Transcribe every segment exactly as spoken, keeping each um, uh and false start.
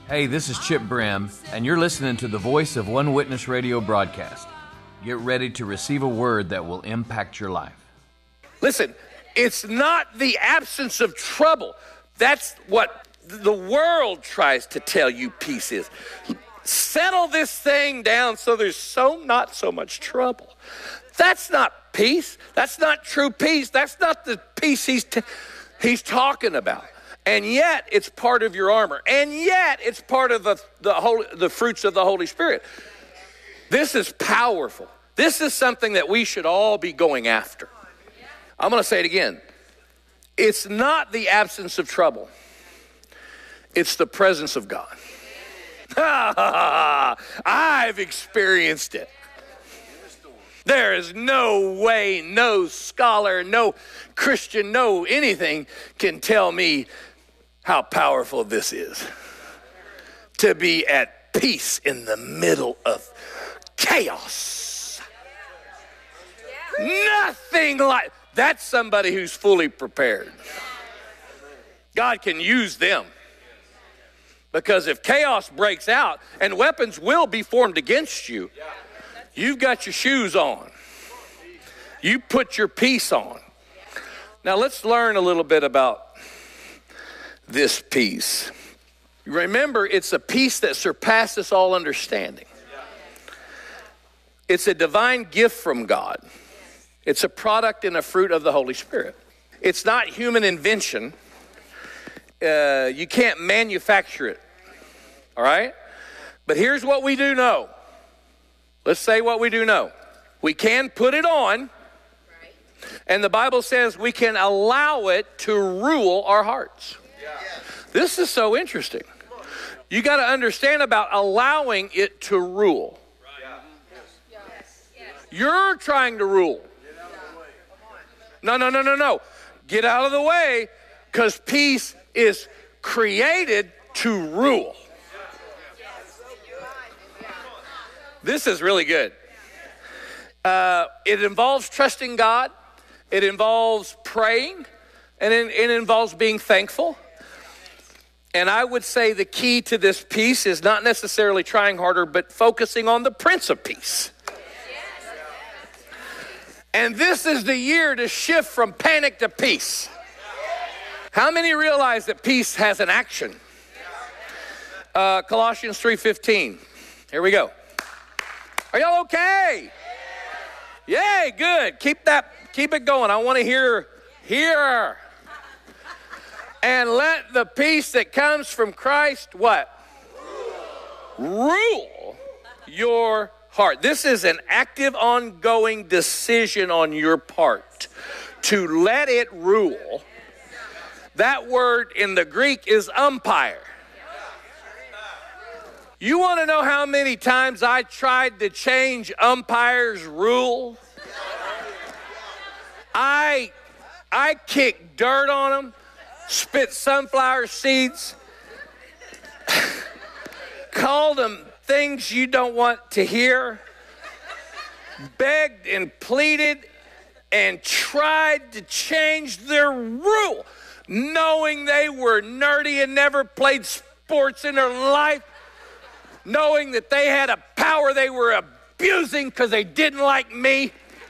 Hey, this is Chip Brim, and you're listening to the Voice of One Witness radio broadcast. Get ready to receive a word that will impact your life. Listen, it's not the absence of trouble. That's what the world tries to tell you peace is. Settle this thing down so there's so not so much trouble. That's not peace. That's not true peace. That's not the peace he's t- he's talking about. And yet it's part of your armor. And yet it's part of the the, Holy, the fruits of the Holy Spirit. This is powerful. This is something that we should all be going after. I'm going to say it again. It's not the absence of trouble. It's the presence of God. I've experienced it. There is no way, no scholar, no Christian, no anything can tell me how powerful this is. To be at peace in the middle of chaos. Nothing like, that's somebody who's fully prepared. God can use them. Because if chaos breaks out, and weapons will be formed against you, you've got your shoes on. You put your peace on. Now let's learn a little bit about this peace. Remember, it's a peace that surpasses all understanding. It's a divine gift from God. It's a product and a fruit of the Holy Spirit. It's not human invention. Uh, you can't manufacture it. All right? But here's what we do know. Let's say what we do know. We can put it on, and the Bible says we can allow it to rule our hearts. This is so interesting. You got to understand about allowing it to rule. You're trying to rule. No, no, no, no, no. Get out of the way, because peace is created to rule. This is really good. Uh, it involves trusting God. It involves praying. And it, it involves being thankful. And I would say the key to this peace is not necessarily trying harder, but focusing on the Prince of Peace. And this is the year to shift from panic to peace. How many realize that peace has an action? Uh, Colossians three fifteen. Here we go. Are y'all okay? Yay, good. Keep that, keep it going. I want to hear, hear. And let the peace that comes from Christ, what? Rule. Rule your heart. This is an active, ongoing decision on your part to let it rule. That word in the Greek is umpire. You want to know how many times I tried to change umpires' rule? I, I kicked dirt on them. Spit sunflower seeds, called them things you don't want to hear, begged and pleaded and tried to change their rule, knowing they were nerdy and never played sports in their life, knowing that they had a power they were abusing because they didn't like me.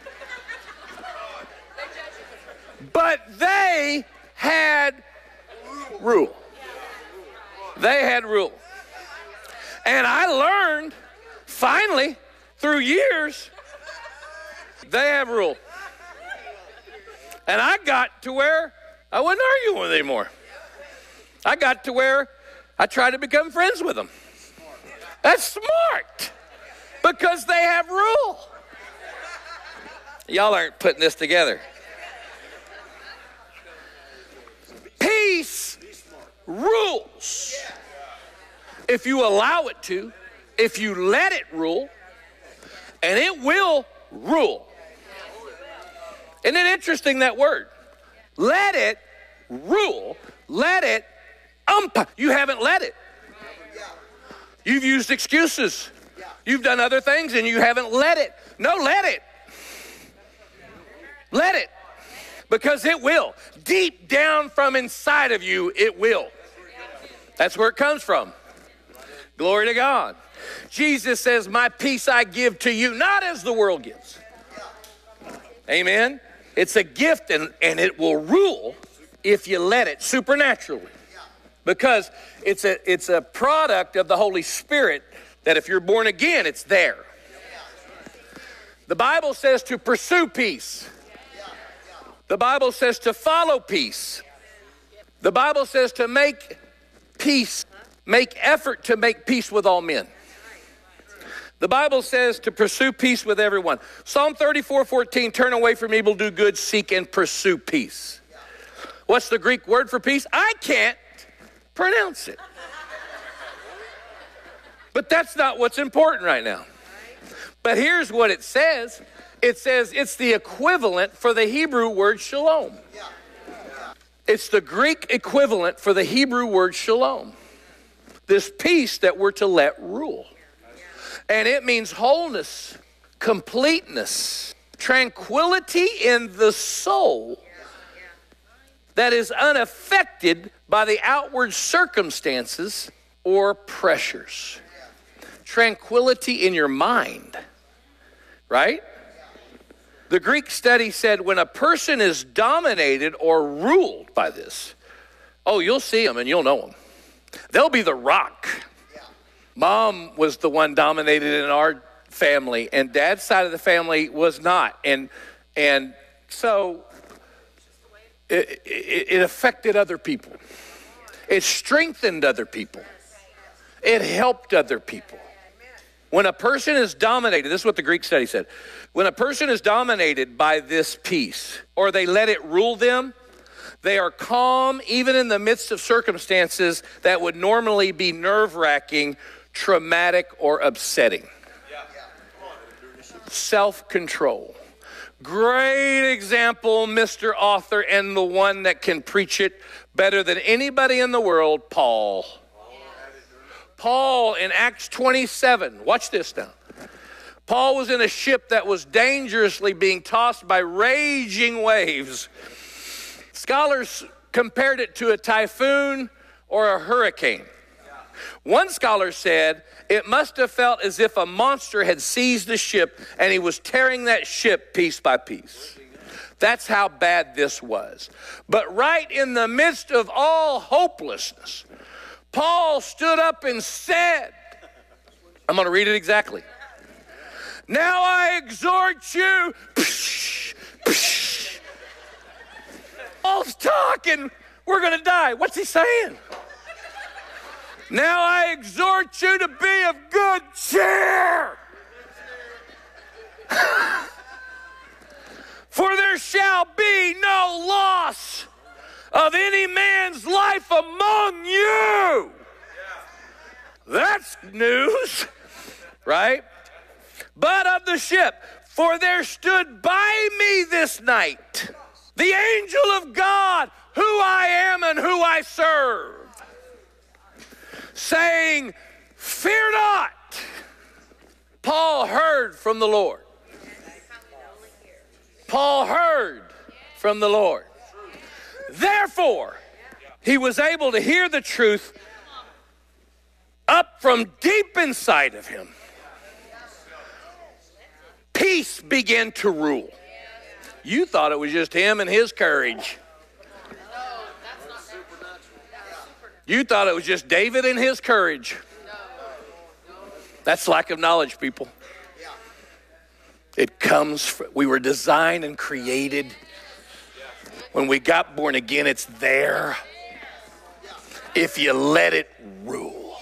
But they had rule. They had rule. And I learned, finally, through years, they have rule. And I got to where I wasn't arguing with them anymore. I got to where I tried to become friends with them. That's smart, because they have rule. Y'all aren't putting this together. Peace rules. If you allow it to, if you let it rule, and it will rule. Isn't it interesting, that word? Let it rule. Let it umpire. You haven't let it. You've used excuses. You've done other things and you haven't let it. No, let it. Let it. Because it will. Deep down from inside of you, it will. That's where it comes from. Glory to God. Jesus says, my peace I give to you, not as the world gives. Amen. It's a gift, and, and it will rule if you let it supernaturally. Because it's a, it's a product of the Holy Spirit that if you're born again, it's there. The Bible says to pursue peace. The Bible says to follow peace. The Bible says to make peace, make effort to make peace with all men. The Bible says to pursue peace with everyone. Psalm thirty-four fourteen, turn away from evil, do good, seek and pursue peace. What's the Greek word for peace? I can't pronounce it. But that's not what's important right now. But here's what it says. It says it's the equivalent for the Hebrew word shalom. It's the Greek equivalent for the Hebrew word shalom. This peace that we're to let rule. And it means wholeness, completeness, tranquility in the soul that is unaffected by the outward circumstances or pressures. Tranquility in your mind, right? The Greek study said when a person is dominated or ruled by this, oh, you'll see them and you'll know them. They'll be the rock. Mom was the one dominated in our family, and Dad's side of the family was not. And and so it, it, it affected other people. It strengthened other people. It helped other people. When a person is dominated, this is what the Greek study said. When a person is dominated by this peace, or they let it rule them, they are calm even in the midst of circumstances that would normally be nerve-wracking, traumatic, or upsetting. Self-control. Great example, Mister Author, and the one that can preach it better than anybody in the world, Paul. Paul in Acts twenty-seven, watch this now. Paul was in a ship that was dangerously being tossed by raging waves. Scholars compared it to a typhoon or a hurricane. One scholar said it must have felt as if a monster had seized the ship and he was tearing that ship piece by piece. That's how bad this was. But right in the midst of all hopelessness, Paul stood up and said, I'm going to read it exactly. Now I exhort you. Psh, psh. Paul's talking. We're going to die. What's he saying? Now I exhort you to be of good cheer. For there shall be no loss of any man's life among you. That's news, right? But of the ship, for there stood by me this night the angel of God, who I am and who I serve, saying, fear not. Paul heard from the Lord. Paul heard from the Lord. Therefore, he was able to hear the truth up from deep inside of him. Peace began to rule. You thought it was just him and his courage. You thought it was just David and his courage. That's lack of knowledge, people. It comes from, we were designed and created. When we got born again, it's there. If you let it rule.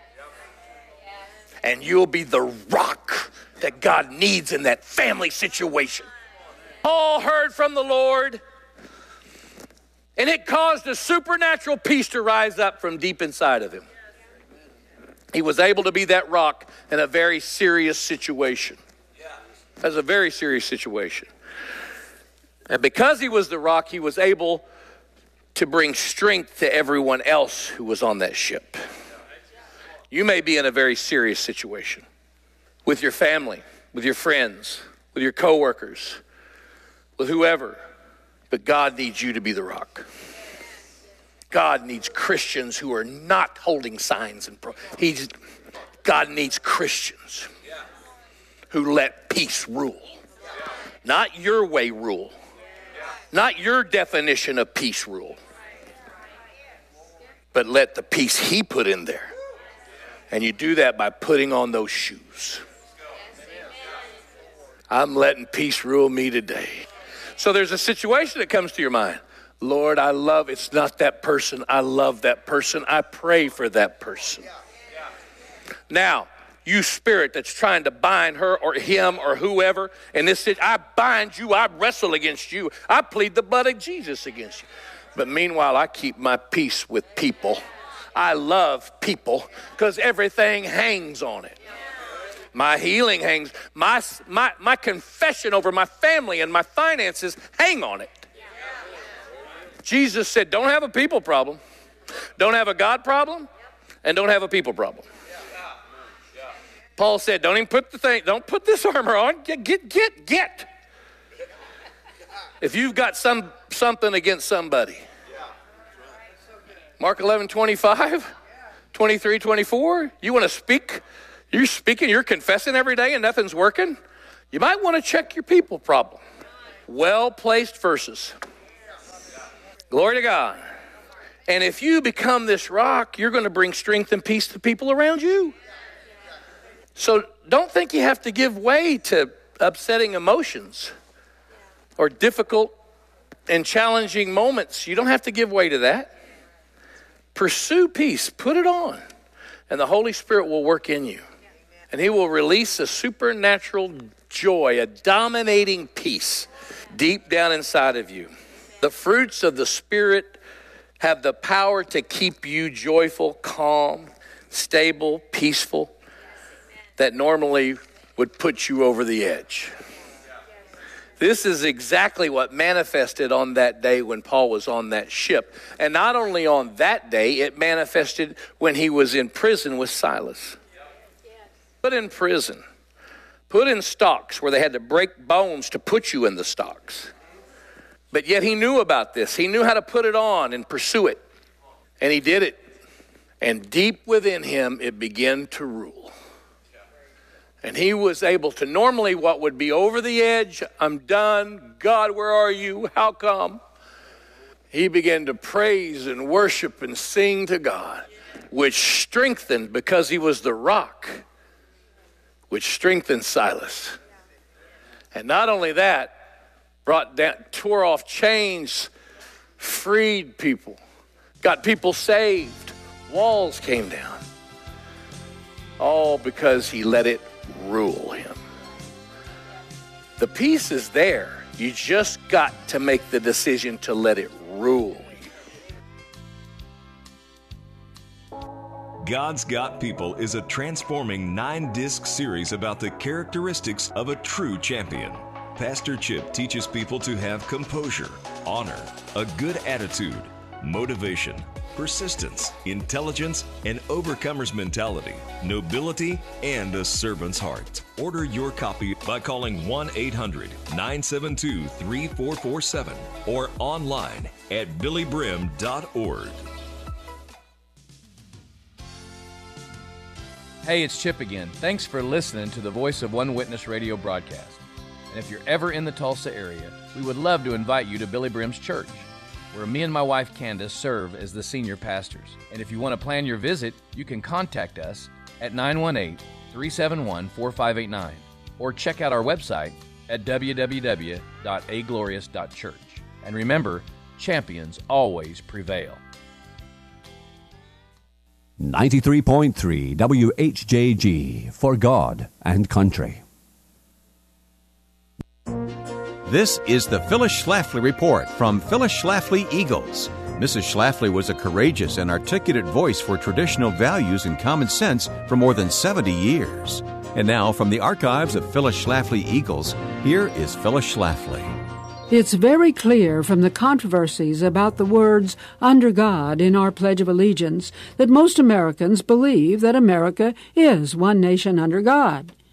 And you'll be the rock that God needs in that family situation. Paul heard from the Lord, and it caused a supernatural peace to rise up from deep inside of him. He was able to be that rock in a very serious situation. That's a very serious situation. And because he was the rock, he was able to bring strength to everyone else who was on that ship. You may be in a very serious situation with your family, with your friends, with your coworkers, with whoever, but God needs you to be the rock. God needs Christians who are not holding signs and pro- he's God needs Christians who let peace rule. Not your way rule. Not your definition of peace rule. But let the peace he put in there. And you do that by putting on those shoes. I'm letting peace rule me today. So there's a situation that comes to your mind. Lord, I love, it's not that person. I love that person. I pray for that person. Now, you spirit that's trying to bind her or him or whoever, and this is, I bind you, I wrestle against you. I plead the blood of Jesus against you. But meanwhile, I keep my peace with people. I love people because everything hangs on it. My healing hangs, my, my, my confession over my family and my finances hang on it. Jesus said, don't have a people problem, don't have a God problem, and don't have a people problem. Paul said, don't even put the thing, don't put this armor on, get, get, get, get. If you've got some something against somebody. Mark eleven, twenty-five, twenty-three, twenty-four, you want to speak, you're speaking, you're confessing every day and nothing's working, you might want to check your people problem. Well-placed verses. Glory to God. And if you become this rock, you're going to bring strength and peace to people around you. So don't think you have to give way to upsetting emotions or difficult and challenging moments. You don't have to give way to that. Pursue peace. Put it on. And the Holy Spirit will work in you. And he will release a supernatural joy, a dominating peace deep down inside of you. The fruits of the Spirit have the power to keep you joyful, calm, stable, peaceful, that normally would put you over the edge. This is exactly what manifested on that day when Paul was on that ship. And not only on that day, it manifested when he was in prison with Silas. Put in prison. Put in stocks where they had to break bones to put you in the stocks. But yet he knew about this. He knew how to put it on and pursue it. And he did it. And deep within him, it began to rule. And he was able to normally what would be over the edge, I'm done, God, where are you, how come? He began to praise and worship and sing to God, which strengthened, because he was the rock, which strengthened Silas. And not only that, brought down, tore off chains, freed people, got people saved, walls came down. All because he let it rule him. The peace is there. You just got to make the decision to let it rule you. God's Got People is a transforming nine-disc series about the characteristics of a true champion. Pastor Chip teaches people to have composure, honor, a good attitude, motivation, persistence, intelligence, an overcomer's mentality, nobility, and a servant's heart. Order your copy by calling one eight hundred nine seven two three four four seven or online at billy brim dot org. Hey, it's Chip again. Thanks for listening to the Voice of One Witness radio broadcast. And if you're ever in the Tulsa area, we would love to invite you to Billy Brim's church, where me and my wife Candace serve as the senior pastors. And if you want to plan your visit, you can contact us at nine one eight, three seven one, four five eight nine or check out our website at w w w dot a glorious dot church. And remember, champions always prevail. ninety-three point three W H J G, for God and country. This is the Phyllis Schlafly Report from Phyllis Schlafly Eagles. Missus Schlafly was a courageous and articulate voice for traditional values and common sense for more than seventy years. And now, from the archives of Phyllis Schlafly Eagles, here is Phyllis Schlafly. It's very clear from the controversies about the words "under God" in our Pledge of Allegiance that most Americans believe that America is one nation under God.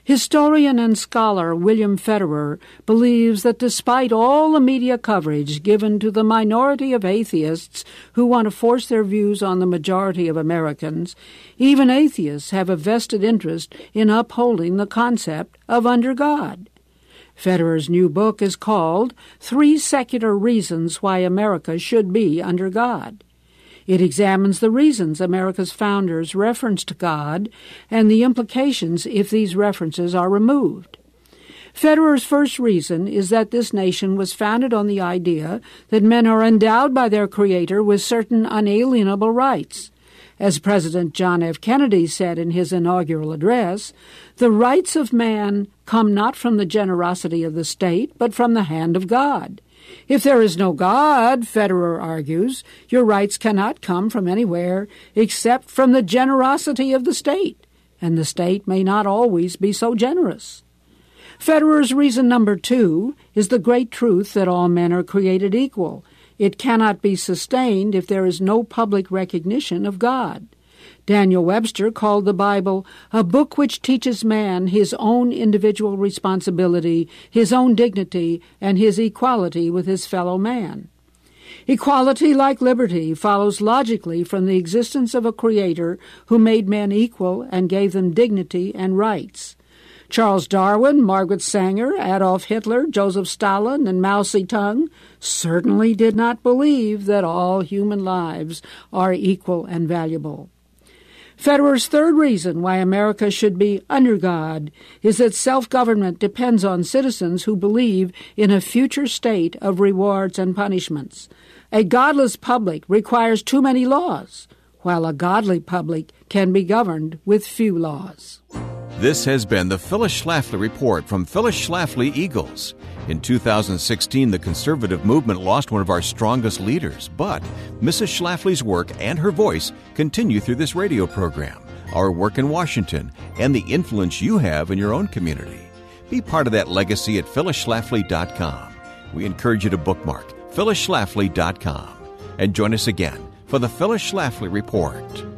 Historian and scholar William Federer believes that despite all the media coverage given to the minority of atheists who want to force their views on the majority of Americans, even atheists have a vested interest in upholding the concept of under God. Federer's new book is called Three Secular Reasons Why America Should Be Under God. It examines the reasons America's founders referenced God and the implications if these references are removed. Federer's first reason is that this nation was founded on the idea that men are endowed by their Creator with certain unalienable rights. As President John F. Kennedy said in his inaugural address, the rights of man come not from the generosity of the state, but from the hand of God. If there is no God, Federer argues, your rights cannot come from anywhere except from the generosity of the state, and the state may not always be so generous. Federer's reason number two is the great truth that all men are created equal. It cannot be sustained if there is no public recognition of God. Daniel Webster called the Bible a book which teaches man his own individual responsibility, his own dignity, and his equality with his fellow man. Equality, like liberty, follows logically from the existence of a Creator who made men equal and gave them dignity and rights. Charles Darwin, Margaret Sanger, Adolf Hitler, Joseph Stalin, and Mao Zedong certainly did not believe that all human lives are equal and valuable. Federer's third reason why America should be under God is that self-government depends on citizens who believe in a future state of rewards and punishments. A godless public requires too many laws, while a godly public can be governed with few laws. This has been the Phyllis Schlafly Report from Phyllis Schlafly Eagles. In two thousand sixteen, the conservative movement lost one of our strongest leaders, but Missus Schlafly's work and her voice continue through this radio program, our work in Washington, and the influence you have in your own community. Be part of that legacy at phyllis schlafly dot com. We encourage you to bookmark phyllis schlafly dot com and join us again for the Phyllis Schlafly Report.